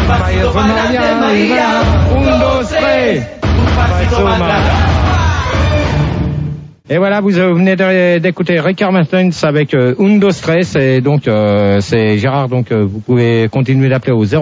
Et voilà, vous venez d'écouter Ricky Martin avec Undo Stress, et donc c'est Gérard, donc vous pouvez continuer d'appeler au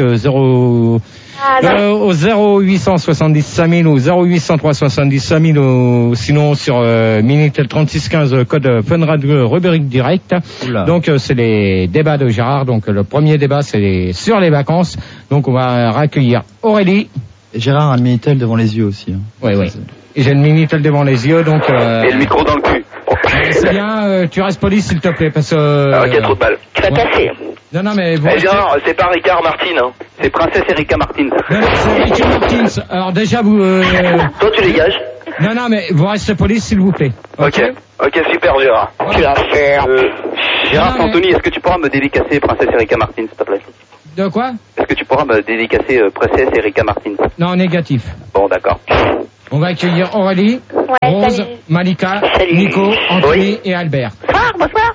0870 5000 ou 0803 70 5000 ou sinon sur Minitel 3615 code Fun Radio rubrique direct. Oula. Donc c'est les débats de Gérard. Donc le premier débat c'est sur les vacances. Donc on va raccueillir Aurélie. Et Gérard a le Minitel devant les yeux aussi. Hein. Oui, oui. Et j'ai le Minitel devant les yeux, donc... Et le micro dans le cul. C'est bien, tu restes poli s'il te plaît, parce que... ok, trop de balles. Tu vas passer. Non, non, mais... Gérard, c'est pas Ricard Martin, hein. C'est Princesse Erika Martin. Non, c'est Ricky Martins. Alors déjà, vous... Toi, tu dégages. Non, non, mais vous restez poli s'il vous plaît. Ok, super, Gérard. Ouais. Tu vas faire... Gérard Non, Anthony, est-ce que tu pourras me dédicacer Princesse Erika Martin, s'il te plaît? De quoi? Est-ce que tu pourras me dédicacer Princesse Erika Martin? Non, négatif. Bon, d'accord. On va accueillir Aurélie, Rose, salut. Malika, Salut. Nico, Anthony Oui. et Albert. Bonsoir.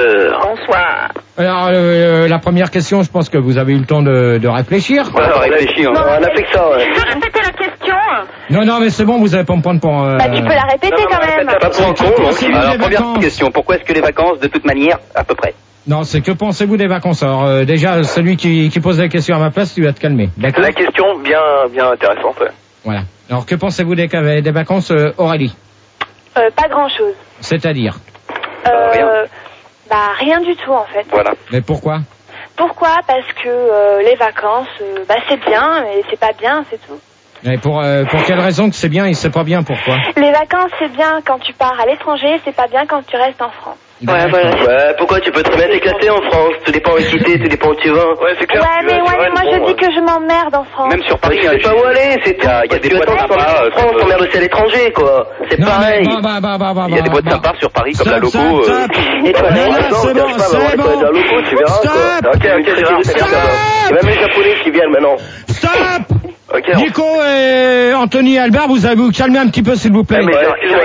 Bonsoir. Alors, la première question, je pense que vous avez eu le temps de réfléchir. Ouais, on réfléchit, on a fait que ça, ouais. Tu peux répéter la question? Non, non, mais c'est bon, vous allez pas me prendre pour... Bah, tu peux la répéter quand même. Pas pour un con, non. Pensez-vous Alors, des première vacances question, pourquoi est-ce que les vacances, de toute manière, à peu près? Non, c'est que pensez-vous des vacances? Alors, déjà, celui qui pose la question à ma place, tu vas te calmer. D'accord? La question bien intéressante, ouais. Voilà. Alors, que pensez-vous des vacances, Aurélie? Pas grand-chose. C'est-à-dire? Rien. Bah, rien du tout, en fait. Voilà. Mais pourquoi? Pourquoi? Parce que les vacances, bah, c'est bien, mais c'est pas bien, c'est tout. Mais pour quelle raison que c'est bien et c'est pas bien? Pourquoi? Les vacances, c'est bien quand tu pars à l'étranger, c'est pas bien quand tu restes en France. Ouais, voilà. Ouais, pourquoi tu peux très bien t'éclater en France? Tout dépend où tu t'es, tout dépend où tu vas. Ouais, c'est clair. Ouais, mais moi je dis que je m'emmerde en France. Même sur Paris, c'est pas où aller, c'est tout. Il y a des boîtes sympas. En France, on merde aussi à l'étranger, quoi. C'est pareil. Il y a des boîtes sympas sur Paris, comme la Loco. Et toi, non, c'est bon, c'est bon. La Loco, tu verras, quoi. Ok, Gérard, c'est bien. Il y a même les Japonais qui viennent maintenant. Stop! Ok. Nico et Anthony et Albert, vous allez vous calmer un petit peu, s'il vous plaît. Vous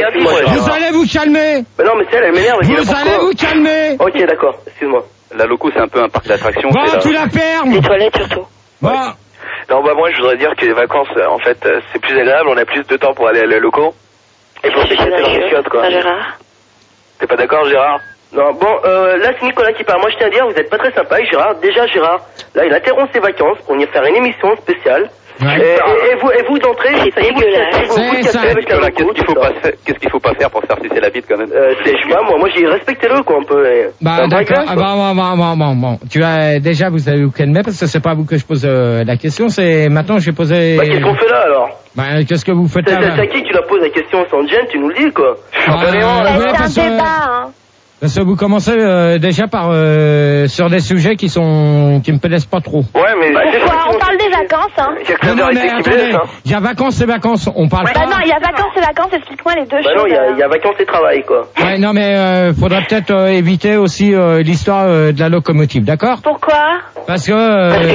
allez vous calmer. Mais non, mais c'est elle m'énerve. Vous allez vous calmer. Ok, d'accord, excuse-moi. La Loco, c'est un peu un parc d'attractions. Bon, tu la fermes. les toilettes surtout. Bon. Non, bah moi, je voudrais dire que les vacances, en fait, c'est plus agréable, on a plus de temps pour aller à la Loco. Et pour s'éclater dans les chiottes, quoi. Gérard. T'es pas d'accord, Gérard? Non, bon, là, c'est Nicolas qui parle. Moi, je tiens à dire, vous êtes pas très sympa avec Gérard. Déjà, Gérard, là, il interrompt ses vacances pour venir faire une émission spéciale. Ouais. Et vous d'entrée, ça y est, C'est ça. Qu'est-ce qu'il faut pas faire pour faire sucer la bite, quand même? Je sais pas, moi, j'ai respecté-le, quoi, un peu. Bah, d'accord. Bon. Tu as, déjà, vous avez vous calmer parce que c'est pas à vous que je pose la question, c'est maintenant je vais poser... Bah, qu'est-ce qu'on fait là, alors? Bah, qu'est-ce que vous faites là? C'est à qui tu la poses la question sans gêne, tu nous le dis, quoi. Ouais, C'est un débat, hein. Parce que vous commencez déjà par sur des sujets qui me plaisent pas trop. Ouais, mais... Pourquoi? On parle des vacances, hein. Non, mais attendez, il y a vacances et vacances, on parle pas... Bah non, il y a vacances et vacances, explique-moi les deux choses. Bah non, il y a vacances et travail, quoi. Ouais, non, mais faudrait peut-être éviter aussi l'histoire de la locomotive, d'accord? Pourquoi? Parce que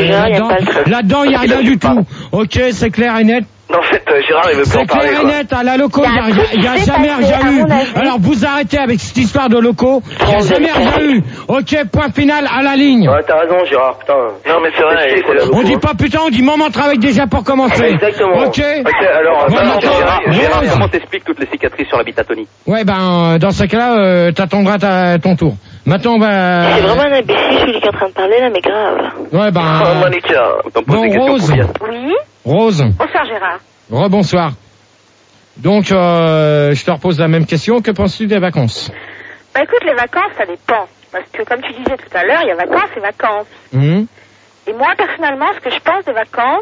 là-dedans, il y a rien du tout. Ok, c'est clair et net. En fait, Gérard, il veut pas en C'est parler, clair et quoi. net, à la loco, il y a jamais passé, rien à eu. mon avis. Alors vous arrêtez avec cette histoire de loco, il y a jamais rien eu. Ok, point final à la ligne. Ouais, t'as raison, Gérard, putain. Non, mais c'est vrai, On dit pas putain, on dit moment de travail déjà pour commencer. Exactement. Ok. Alors, Gérard, comment t'expliques toutes les cicatrices sur la bite à Tony? Ouais, ben, dans ce cas-là, t'attendras ton tour. Maintenant, on va... C'est vraiment un imbécile, celui qui est en train de parler là, mais grave. Ouais, ben... Oh, Monica, autant poser Bon, des questions Rose. pour bien. Oui? Rose. Bonsoir, Gérard. Rebonsoir. Donc, je te repose la même question. Que penses-tu des vacances? Bah écoute, les vacances, ça dépend. Parce que comme tu disais tout à l'heure, il y a vacances et vacances. Et moi, personnellement, ce que je pense des vacances,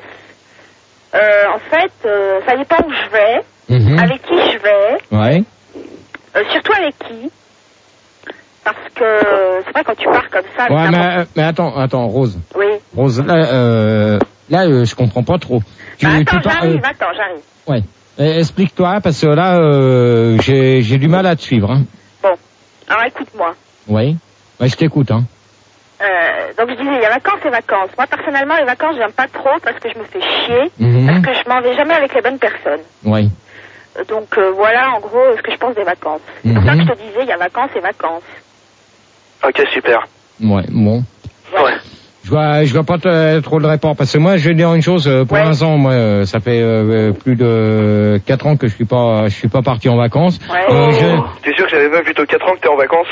en fait, ça dépend où je vais, avec qui je vais, Ouais. surtout avec qui. Parce que c'est vrai quand tu pars comme ça. Ouais, mais attends, Rose. Oui. Rose, là, je comprends pas trop. J'arrive. Ouais. Explique-toi, parce que là, j'ai du mal à te suivre. Hein. Bon. Alors écoute-moi. Oui. Ouais, je t'écoute. Hein. Donc je disais, il y a vacances et vacances. Moi, personnellement, les vacances, j'aime pas trop parce que je me fais chier. Parce que je m'en vais jamais avec les bonnes personnes. Oui. Donc voilà, en gros, ce que je pense des vacances. C'est pour ça que je te disais, il y a vacances et vacances. Ok, super. Ouais, bon. Voilà. Ouais. Je vois pas trop le rapport parce que moi je vais dire une chose pour l'instant moi ça fait plus de 4 ans que je suis pas parti en vacances. Ouais. T'es sûr que j'avais même plutôt 4 ans que t'es en vacances?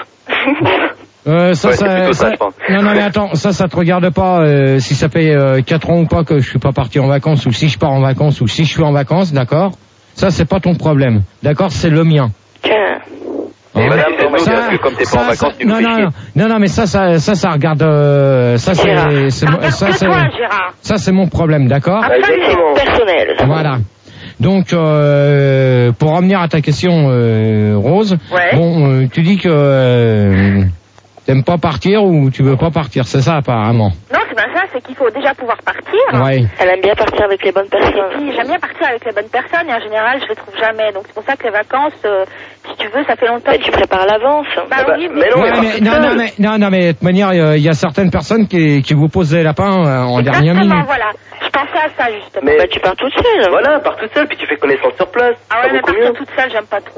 Non mais attends, ça te regarde pas si ça fait 4 ans ou pas que je suis pas parti en vacances ou si je pars en vacances ou si je suis en vacances, d'accord? Ça c'est pas ton problème. D'accord, c'est le mien. Et madame, comme t'es pas en vacances, tu nous fais chier. Non, mais ça regarde, ça c'est mon problème, d'accord? Absolument. Personnel. Voilà. Donc, pour revenir à ta question, Rose, bon, tu dis que t'aimes pas partir ou tu veux pas partir, c'est ça apparemment? Non, c'est pas ça, c'est qu'il faut déjà pouvoir partir. Ouais. Elle aime bien partir avec les bonnes personnes. Et puis, j'aime bien partir avec les bonnes personnes et en général, je les trouve jamais. Donc c'est pour ça que les vacances, si tu veux, ça fait longtemps. Mais tu prépares à l'avance. Oui, non, mais de toute manière, il y a certaines personnes qui vous posent des lapins en dernière minute. Exactement, voilà. Je pensais à ça justement. Mais tu pars toute seule. Voilà, pars toute seule, puis tu fais connaissance sur place. Ah ouais, mais partir toute seule, j'aime pas trop.